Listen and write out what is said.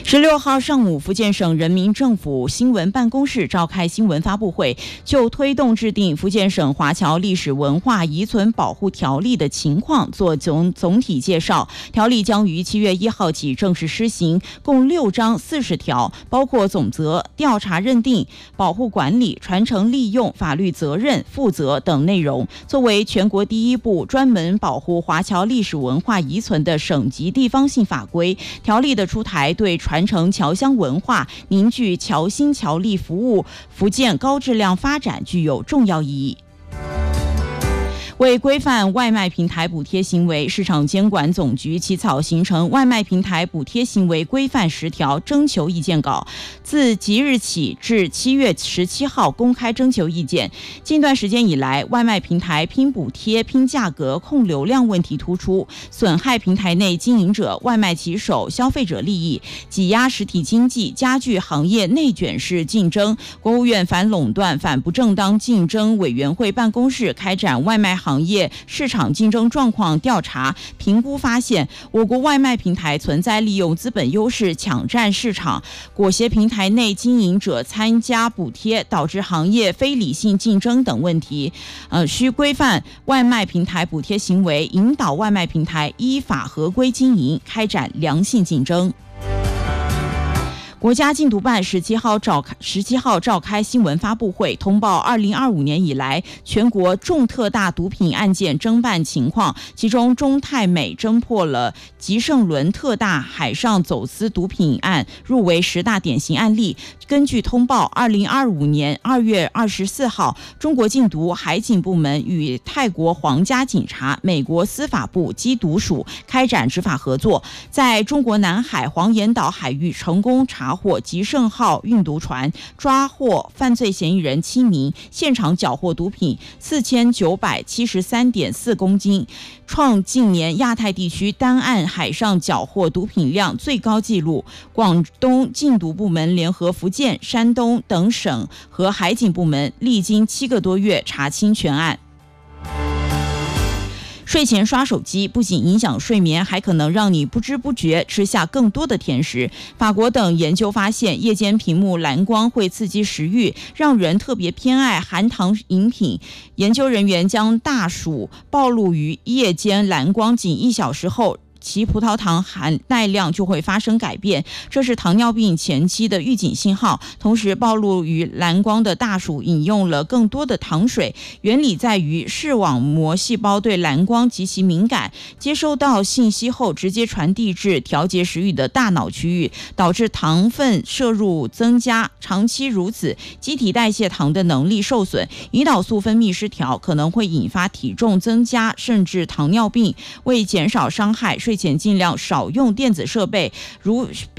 16号上午，福建省人民政府新闻办公室召开新闻发布会，就推动制定福建省华侨历史文化遗存保护条例的情况做总体介绍。条例将于7月1号起正式施行，共6章40条，包括总则、调查认定、保护管理、传承利用、法律责任、负责等内容。作为全国第一部专门保护华侨历史文化遗存的省级地方性法规，条例的出台对传承侨乡文化、凝聚侨心侨力服务福建高质量发展具有重要意义。为规范外卖平台补贴行为，市场监管总局起草形成外卖平台补贴行为规范10条征求意见稿，自即日起至7月17号公开征求意见。近段时间以来，外卖平台拼补贴、拼价格、控流量问题突出，损害平台内经营者、外卖骑手、消费者利益，挤压实体经济，加剧行业内卷式竞争。国务院反垄断、反不正当竞争委员会办公室开展外卖行业市场竞争状况调查评估，发现我国外卖平台存在利用资本优势抢占市场、裹挟平台内经营者参加补贴，导致行业非理性竞争等问题。需规范外卖平台补贴行为，引导外卖平台依法合规经营，开展良性竞争。国家禁毒办17号召开新闻发布会，通报2025年以来全国重特大毒品案件侦办情况，其中中泰美侦破了吉盛伦特大海上走私毒品案，入围10大典型案例。根据通报，2025年2月24号，中国禁毒海警部门与泰国皇家警察、美国司法部缉毒署开展执法合作，在中国南海黄岩岛海域成功查获吉盛号运毒船，抓获犯罪嫌疑人7名，现场缴获毒品4973.4公斤，创近年亚太地区单岸海上缴获毒品量最高纪录。广东禁毒部门联合福建、山东等省和海警部门，历经7个多月查清全案。睡前刷手机不仅影响睡眠，还可能让你不知不觉吃下更多的甜食。法国等研究发现，夜间屏幕蓝光会刺激食欲，让人特别偏爱含糖饮品。研究人员将大鼠暴露于夜间蓝光仅1小时后，其葡萄糖含耐量就会发生改变，这是糖尿病前期的预警信号。同时，暴露于蓝光的大鼠饮用了更多的糖水，原理在于视网膜细胞对蓝光极其敏感，接收到信息后直接传递至调节食欲的大脑区域，导致糖分摄入增加。长期如此，机体代谢糖的能力受损，胰岛素分泌失调，可能会引发体重增加，甚至糖尿病。为减少伤害，睡前尽量少用电子设备，如